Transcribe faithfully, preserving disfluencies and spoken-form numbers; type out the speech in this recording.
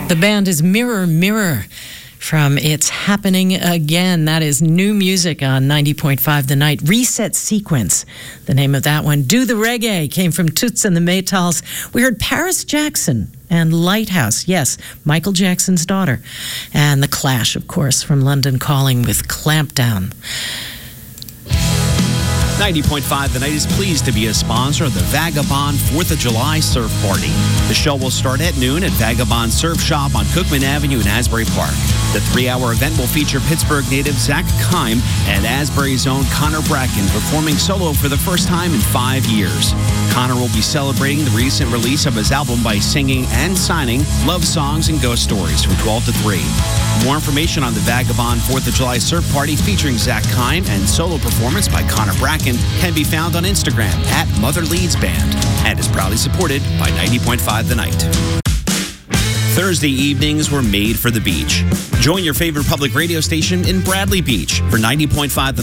The band is Mirror Mirror from It's Happening Again. That is new music on ninety point five The Night. Reset Sequence, the name of that one. Do the Reggae came from Toots and the Maytals. We heard Paris Jackson and Lighthouse, yes, Michael Jackson's daughter. And The Clash, of course, from London Calling with Clampdown. ninety point five The Night is pleased to be a sponsor of the Vagabond fourth of July Surf Party. The show will start at noon at Vagabond Surf Shop on Cookman Avenue in Asbury Park. The three-hour event will feature Pittsburgh native Zach Kime and Asbury's own Connor Bracken performing solo for the first time in five years. Connor will be celebrating the recent release of his album by singing and signing love songs and ghost stories from twelve to three. More information on the Vagabond fourth of July Surf Party featuring Zach Kime and solo performance by Connor Bracken can be found on Instagram at Mother Leeds Band and is proudly supported by ninety point five The Night. Thursday evenings were made for the beach. Join your favorite public radio station in Bradley Beach for ninety point five The